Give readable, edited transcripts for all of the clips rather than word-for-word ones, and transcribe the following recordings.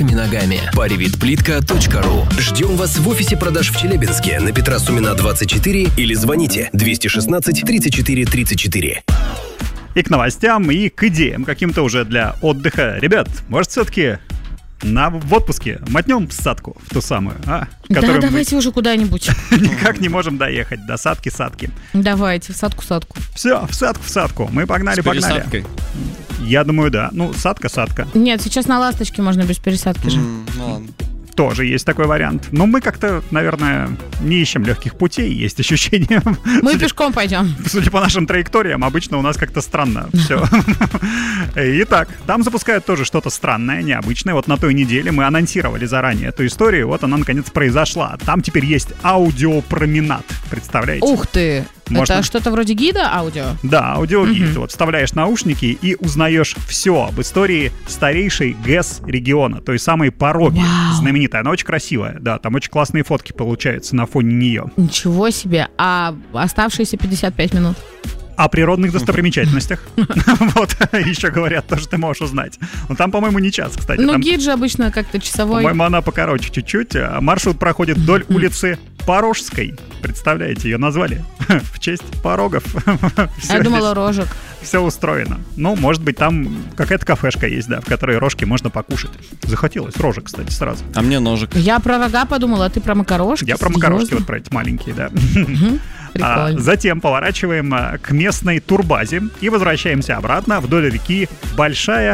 вашими ногами. Parivitplitka.ru. Ждем вас в офисе продаж в Челябинске на Петра Сумина 24 или звоните 216 34 34. И к новостям, и к идеям каким-то уже для отдыха. Ребят, может, все-таки в отпуске мотнем в садку, в ту самую, Да, давайте уже куда-нибудь. Никак не можем доехать до садки. Давайте, в садку. Все, в садку. Мы погнали. С пересадкой? Я думаю, да. Ну, садка. Нет, сейчас на «Ласточке» можно без пересадки же. Ну ладно. Тоже есть такой вариант. Но мы как-то, наверное, не ищем легких путей. Есть ощущение. Мы пешком пойдем. Судя по нашим траекториям, обычно у нас как-то странно все. Итак, там запускают тоже что-то странное, необычное. Вот на той неделе мы анонсировали заранее эту историю. Вот она, наконец, произошла. Там теперь есть аудиопроменад. Представляете? Ух ты! Можно... Это что-то вроде гида аудио? Да, аудиогид. Вот вставляешь наушники и узнаешь все об истории старейшей ГЭС региона, той самой Пороги, знаменитой. Она очень красивая, да, там очень классные фотки получаются на фоне нее. Ничего себе! А оставшиеся 55 минут? О природных достопримечательностях. Вот, еще говорят, тоже ты можешь узнать. Но там, по-моему, не час, кстати. Ну, гид же обычно как-то часовой. По-моему, она покороче чуть-чуть. Маршрут проходит вдоль улицы Порожской. Представляете, ее назвали в честь порогов. Я думала, рожек. Все устроено. Ну, может быть, там какая-то кафешка есть, да, в которой рожки можно покушать. Захотелось рожек, кстати, сразу. А мне ножик. Я про рога подумала, а ты про макарошки? Я про макарошки, вот про эти маленькие, да. Затем поворачиваем к местной турбазе и возвращаемся обратно вдоль реки Большая...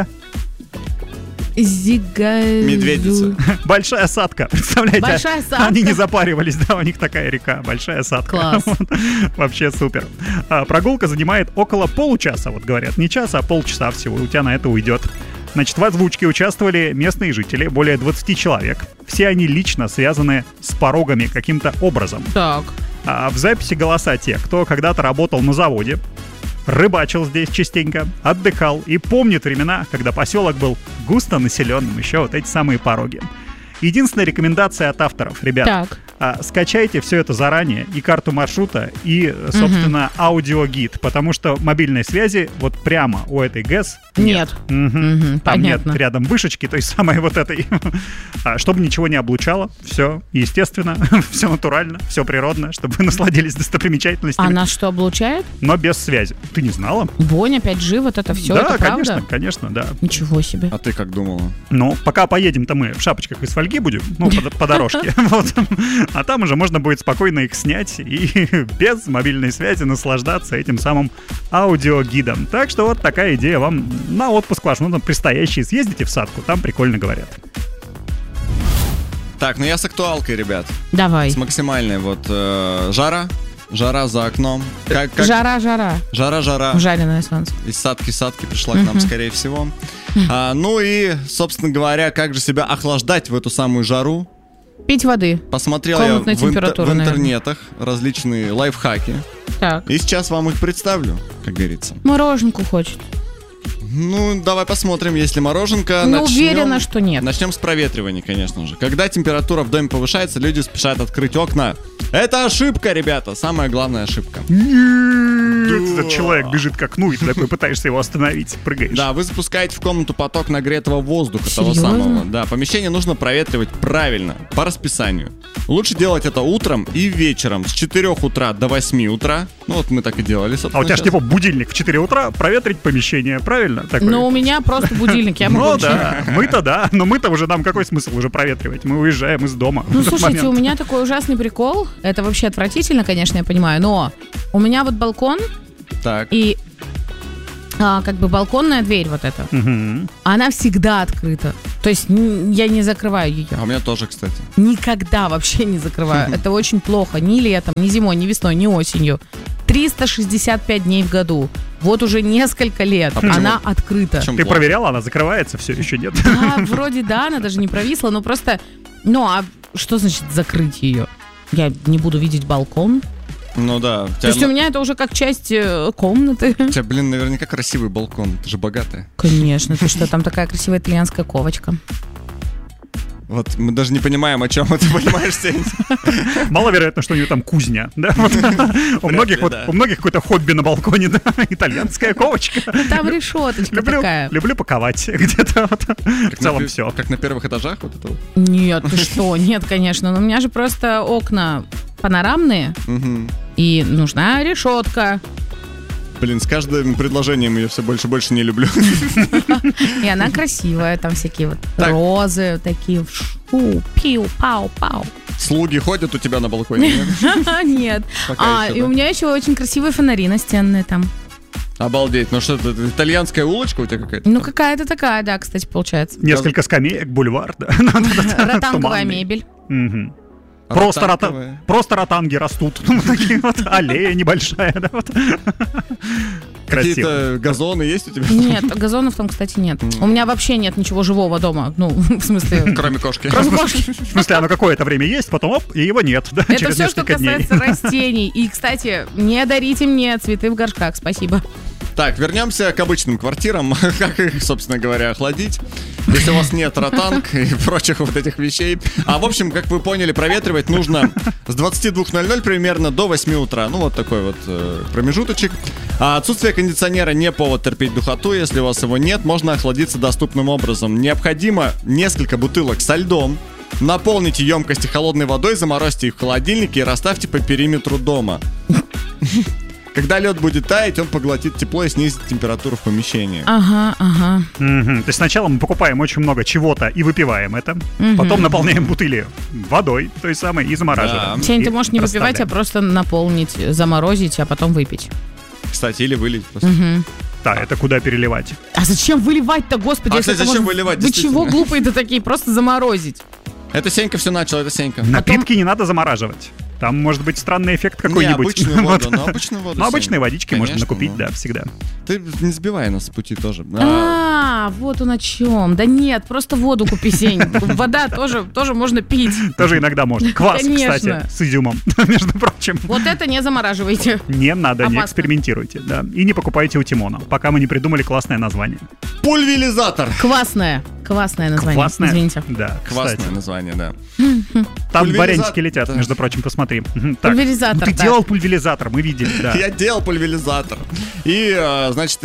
Медведица. Большая Садка, представляете? Большая Садка. Они не запаривались, да, у них такая река, Большая Садка. Класс. Вообще супер. Прогулка занимает около получаса, вот говорят, не часа, а полчаса всего, у тебя на это уйдет. Значит, в озвучке участвовали местные жители, более 20 человек. Все они лично связаны с порогами каким-то образом. Так. В записи голоса тех, кто когда-то работал на заводе, рыбачил здесь частенько, отдыхал и помнит времена, когда поселок был густонаселенным, еще вот эти самые пороги. Единственная рекомендация от авторов, ребят, скачайте все это заранее, и карту маршрута, и, собственно, аудиогид, потому что мобильной связи вот прямо у этой ГЭС нет. Там понятно. нет рядом вышечки, той самой вот этой. Чтобы ничего не облучало, все естественно, все натурально, все природно, чтобы вы насладились достопримечательностями. А нас что, облучает? Но без связи. Ты не знала? Вонь, 5G, вот это все, это правда? Да, конечно, да. Ничего себе. А ты как думала? Ну, пока поедем-то мы в шапочках из фольги будем, ну, по дорожке. А там уже можно будет спокойно их снять и без мобильной связи наслаждаться этим самым аудиогидом. Так что вот такая идея вам на отпуск ваш, ну, там, предстоящий. Съездите в Садку, там прикольно говорят. Так, ну я с актуалкой, ребят. Давай. С максимальной, вот, жара за окном. Жара. Жареное солнце. Из садки пришла к нам, скорее всего. Ну и, собственно говоря, как же себя охлаждать в эту самую жару? Пить воды. Посмотрел я в интернетах различные лайфхаки. Так. И сейчас вам их представлю, как говорится. Мороженку хочет. Ну, давай посмотрим, если мороженка. Ну, уверена, что нет. Начнем с проветривания, конечно же. Когда температура в доме повышается, люди спешат открыть окна. Это ошибка, ребята, самая главная ошибка. Этот человек бежит к окну, и ты такой пытаешься его остановить, прыгаешь. Да, вы запускаете в комнату поток нагретого воздуха. Серьезно? Того самого. Да, помещение нужно проветривать правильно, по расписанию. Лучше делать это утром и вечером с 4 утра до 8 утра. Ну вот мы так и делали, собственно. А у тебя же типа будильник в 4 утра, проветрить помещение, правильно? Такой. Ну, у меня просто будильник, я могу. Ну да, мы-то да, но мы-то уже, нам какой смысл уже проветривать? Мы уезжаем из дома. Ну, слушайте, у меня такой ужасный прикол. Это вообще отвратительно, конечно, я понимаю, но у меня вот балкон, так. И как бы балконная дверь вот эта, она всегда открыта. То есть я не закрываю ее. А у меня тоже, кстати. Никогда вообще не закрываю. Это очень плохо. Ни летом, ни зимой, ни весной, ни осенью. 365 дней в году. Вот уже несколько лет она открыта. Ты проверяла, она закрывается, все еще нет? Да, вроде да, она даже не провисла, но просто... Ну, а что значит закрыть ее? Я не буду видеть балкон? Ну да. То есть у меня это уже как часть комнаты. У тебя, блин, наверняка красивый балкон. Ты же богатая. Конечно. Ты что, там такая красивая итальянская ковочка. Вот мы даже не понимаем, о чем это, понимаешь, Сень? Маловероятно, что у него там кузня, да? У многих какое-то хобби на балконе, да? Итальянская ковочка. Там решеточка такая. Люблю паковать где-то. В целом все. Как на первых этажах вот это вот? Нет, ты что? Нет, конечно. Но у меня же просто окна панорамные, и нужна решетка. Блин, с каждым предложением я все больше и больше не люблю. И она красивая, там всякие вот розы такие, пиу, пау, пау. Слуги ходят у тебя на балконе? Нет. И у меня еще очень красивые фонари настенные там. Обалдеть, ну что это, итальянская улочка у тебя какая-то? Ну какая-то такая, да, кстати, получается. Несколько скамеек, бульвар, да. Ротанговая мебель. Просто ротанги растут. Такие вот, аллея небольшая, да, вот. Какие-то газоны есть у тебя? Нет, газонов там, кстати, нет. У меня вообще нет ничего живого дома. Ну, в смысле... Кроме кошки. В смысле, оно какое-то время есть, потом оп, и его нет, да, это все, что касается растений. И, кстати, не дарите мне цветы в горшках, спасибо. Так, вернемся к обычным квартирам. Как их, собственно говоря, охладить, если у вас нет ротанг и прочих вот этих вещей. В общем, как вы поняли, проветривать нужно с 22:00 примерно до 8 утра. Ну, вот такой вот промежуточек. Отсутствие кондиционера не повод терпеть духоту. Если у вас его нет, можно охладиться доступным образом. Необходимо несколько бутылок со льдом. Наполните емкости холодной водой, заморозьте их в холодильнике и расставьте по периметру дома. Когда лед будет таять, он поглотит тепло и снизит температуру в помещении. Ага. То есть сначала мы покупаем очень много чего-то и выпиваем это. Потом наполняем бутыли водой, той самой, и замораживаем. Сень, ты можешь не выпивать, а просто наполнить, заморозить, а потом выпить. Кстати, или вылить просто. Да, это куда переливать? А зачем выливать-то, господи? Кстати, зачем выливать? Вы чего глупые-то такие? Просто заморозить. Это Сенька все начал, это Сенька. Напитки не надо замораживать. Там может быть странный эффект какой-нибудь. Не, обычную воду, но обычную воду. Ну, обычные водички конечно, можно накупить, да, всегда. Ты не сбивай нас с пути тоже. Вот он о чем. Да нет, просто воду купи, Сень. Вода тоже можно пить. Тоже иногда можно. Квас, конечно. Кстати, с изюмом, между прочим. Вот это не замораживайте. Не надо, Опасно. не экспериментируйте, да. И не покупайте у Тимона, пока мы не придумали классное название. Пульверизатор. Квасное название. Квасное? Извините. Да, Квасное кстати. название, да. Там вареники летят, между прочим, посмотри. Так, Пульверизатор, ты да. делал пульверизатор, мы видели, да. Я делал пульверизатор. И, значит,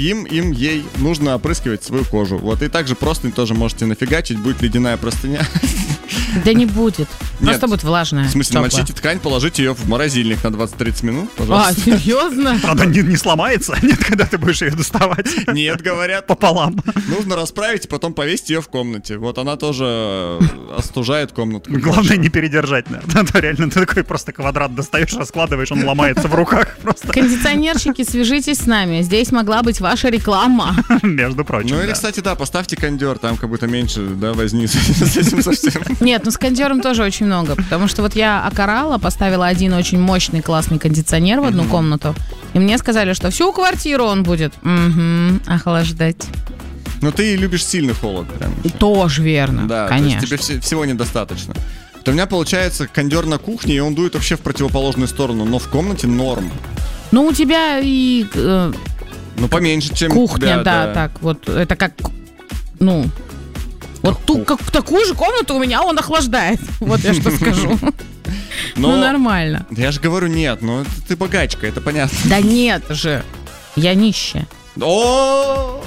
ей нужно опрыскивать свою кожу. Вот, и также просто тоже можете нафигачить, будет ледяная простыня. Да не будет. Просто будет влажная. В смысле, намочите ткань, положите ее в морозильник на 20-30 минут, пожалуйста. Серьезно? Правда, не сломается, нет, когда ты будешь ее доставать. Нет, говорят. Пополам. Нужно расправить и потом повесить ее в комнате. Вот она тоже остужает комнату. Главное не передержать, наверное. Да, реально, ты такой просто квадрат достаешь, раскладываешь, он ломается в руках просто. Кондиционерщики, свяжитесь с нами. Здесь могла быть ваша реклама. Между прочим, Ну или, кстати, да, поставьте кондер, там как будто меньше, да, возни с этим совсем. Нет, ну с кондером тоже очень много. Потому что вот я окорала, поставила один очень мощный, классный кондиционер в одну комнату. И мне сказали, что всю квартиру он будет охлаждать. Но ты любишь сильный холод прям. Тоже верно, Да, конечно. то есть тебе всего недостаточно. Вот у меня получается кондер на кухне, и он дует вообще в противоположную сторону, но в комнате норм. Ну, у тебя и Ну, поменьше, чем кухня, у тебя, да, так вот. Это как, ну... Вот такую же комнату у меня он охлаждает. Вот я что скажу. Ну, нормально. Да я же говорю, нет, ну ты богачка, это понятно. Да нет же, я нищая. О!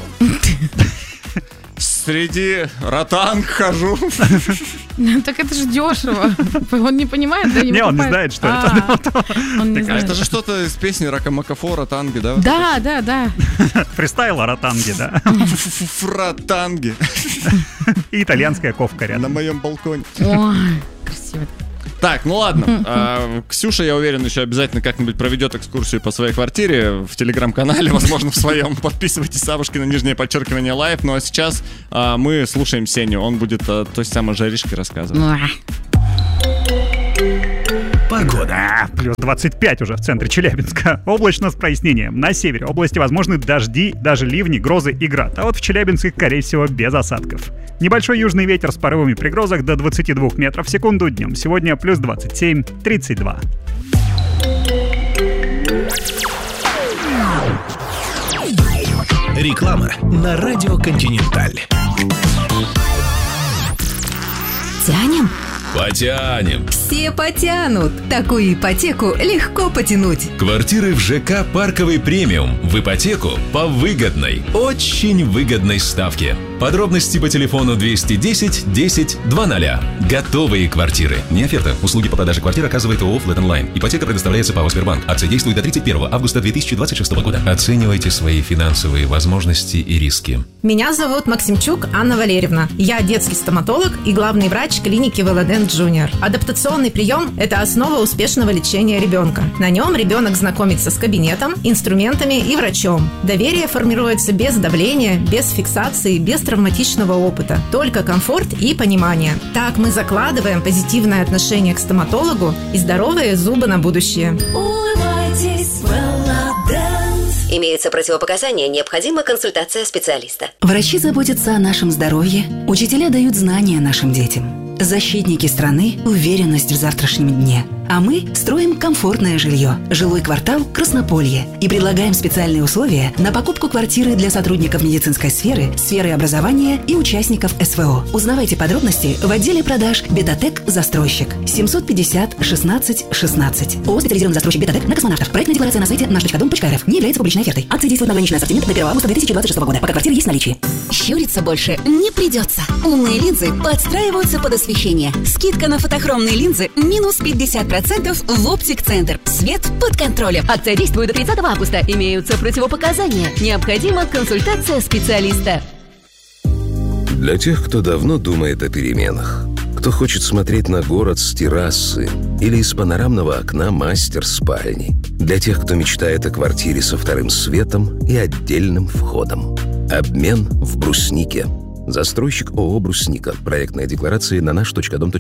Среди ротанг хожу. Так это же дешево. Он не понимает, да? Не, он не знает, что это. Он не А знает. это же что-то из песни Рокамакафо, ротанги, да? Да. Фристайл ротанги, да. Ротанги. И итальянская ковка На рядом. моем балконе. Ой, красиво. Так, ну ладно. Ксюша, я уверен, еще обязательно как-нибудь проведет экскурсию по своей квартире в телеграм-канале, возможно, в своем. Подписывайтесь, Савушкина, _, лайв. Ну а сейчас мы слушаем Сеню. Он будет о той самой жаришке рассказывать. Погода. Плюс 25 уже в центре Челябинска. Облачно с прояснением. На севере области возможны дожди, даже ливни, грозы и град. А вот в Челябинске, скорее всего, без осадков. Небольшой южный ветер с порывами при грозах до 22 метров в секунду днем. Сегодня плюс 27, 32. Реклама на радио «Континенталь». Потянем? Потянем. Все потянут. Такую ипотеку легко потянуть. Квартиры в ЖК «Парковый премиум» в ипотеку по выгодной, очень выгодной ставке. Подробности по телефону 210 10 00. Готовые квартиры. Не оферта. Услуги по продаже квартир оказывает ООО «Флэт Онлайн». Ипотека предоставляется ПАО «Сбербанк». Акция действует до 31 августа 2026 года. Оценивайте свои финансовые возможности и риски. Меня зовут Максимчук Анна Валерьевна. Я детский стоматолог и главный врач клиники Велодент Junior. Адаптационный прием – это основа успешного лечения ребенка. На нем ребенок знакомится с кабинетом, инструментами и врачом. Доверие формируется без давления, без фиксации, без травматичного опыта. Только комфорт и понимание. Так мы закладываем позитивное отношение к стоматологу и здоровые зубы на будущее. Имеются противопоказания, необходима консультация специалиста. Врачи заботятся о нашем здоровье, учителя дают знания нашим детям. Защитники страны – уверенность в завтрашнем дне. А мы строим комфортное жилье. Жилой квартал «Краснополье». И предлагаем специальные условия на покупку квартиры для сотрудников медицинской сферы, сферы образования и участников СВО. Узнавайте подробности в отделе продаж «Бетатек Застройщик». 750 16 16. ООО «Специализированный застройщик Бетатек» на Космонавтов. Проектная декларация на сайте nаш.дом.рф не является публичной офертой. Акции действуют на ограниченный ассортимент до 1 августа 2026 года, пока квартиры есть в наличии. Щуриться больше не придется. Умные линзы подстраиваются под освещение. Скидка на фотохромные линзы минус 50% в Оптик-центр. Свет под контролем. Акция действует до 30 августа. Имеются противопоказания. Необходима консультация специалиста. Для тех, кто давно думает о переменах, кто хочет смотреть на город с террасы или из панорамного окна мастер-спальни, для тех, кто мечтает о квартире со вторым светом и отдельным входом. Обмен в Бруснике. Застройщик ООО «Брусника». Проектная декларация на nаш.дом.рф.